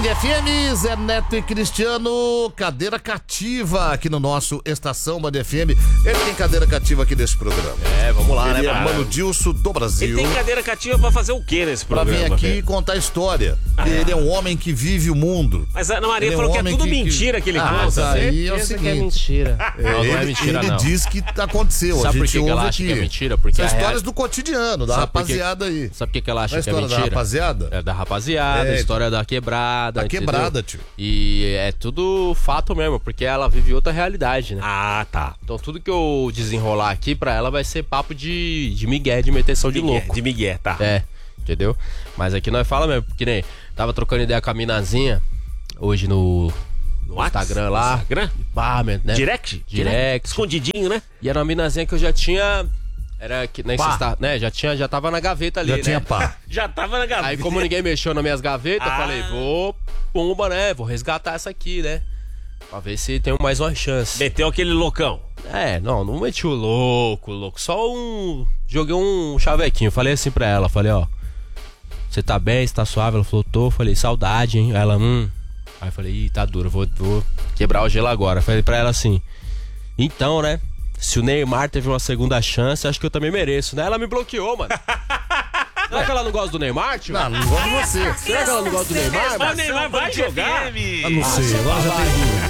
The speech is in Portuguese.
Band FM, Zé Neto e Cristiano, cadeira cativa aqui no nosso Estação Band FM. Ele tem cadeira cativa aqui nesse programa. Vamos lá, Ele né, é Mano Dilson do Brasil. Ele tem cadeira cativa pra fazer o quê nesse Pra programa? vir aqui e contar história. Ele é um homem que vive o mundo. Mas a Ana Maria Ele é falou um que é homem tudo mentira que ele conta. Mas aí é o Certeza que é seguinte. mentira. Não é mentira, ele não. diz que aconteceu. Sabe a por gente que ouve ela acha aqui. que é mentira? Porque São a histórias real- do cotidiano, da Sabe por que- rapaziada aí. Sabe por que ela Não é acha que é história da mentira? rapaziada? É da rapaziada, É. a história da quebrada. Da entendeu? quebrada, tio. E é tudo fato mesmo, porque ela vive outra realidade, né? Ah, tá. Então tudo que eu desenrolar aqui pra ela vai ser papo de migué, de meteção de louco. De Miguel, tá. É, entendeu? Mas aqui nós fala mesmo, porque nem tava trocando ideia com a minazinha hoje no Instagram lá. Instagram? Pá, né? Direct? Direct. Escondidinho, né? E era uma minazinha que eu já tinha. Era que nem Pá. sexta, né? Já tava na gaveta ali, Já né? tinha pá. Já tava na gaveta. Aí como ninguém mexeu nas minhas gavetas, eu falei, vou, pumba, né? Vou resgatar essa aqui, né? Pra ver se tem mais uma chance. Meteu aquele loucão. Não meti o louco. Só joguei um chavequinho. Falei assim pra ela, falei, ó. Você tá bem? Você tá suave? Ela falou, tô. Falei, saudade, hein? Ela, Aí eu falei, ih, tá duro, vou quebrar o gelo agora. Falei pra ela assim, então, né? Se o Neymar teve uma segunda chance, acho que eu também mereço, né? Ela me bloqueou, mano. Será que ela não gosta do Neymar, tio? Não gosto de você. Será que ela não gosta do Neymar? Mas o Neymar vai jogar. Eu não sei, agora já tem dúvida.